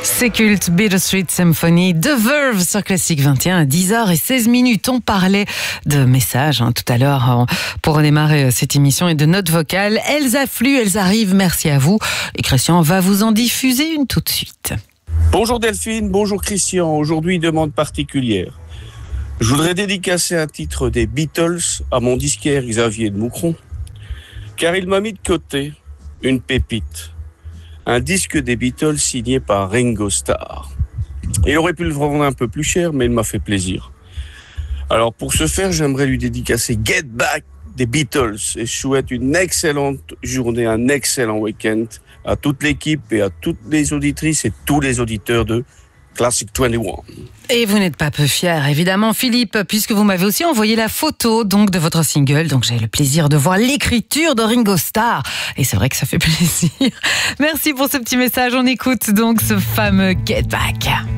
C'est culte, Bittersweet Symphony, The Verve sur Classique 21 à 10h16. On parlait de messages tout à l'heure pour redémarrer cette émission et de notes vocales. Elles affluent, elles arrivent, merci à vous. Et Christian va vous en diffuser une tout de suite. Bonjour Delphine, bonjour Christian. Aujourd'hui, demande particulière. Je voudrais dédicacer un titre des Beatles à mon disquaire Xavier de Moucron, car il m'a mis de côté une pépite. Un disque des Beatles signé par Ringo Starr. Il aurait pu le vendre un peu plus cher, mais il m'a fait plaisir. Alors pour ce faire, j'aimerais lui dédicacer Get Back des Beatles et je souhaite une excellente journée, un excellent week-end à toute l'équipe et à toutes les auditrices et tous les auditeurs de Classic 21. Et vous n'êtes pas peu fier, évidemment, Philippe, puisque vous m'avez aussi envoyé la photo donc de votre single. Donc j'ai le plaisir de voir l'écriture de Ringo Starr. Et c'est vrai que ça fait plaisir. Merci pour ce petit message. On écoute donc ce fameux Get Back.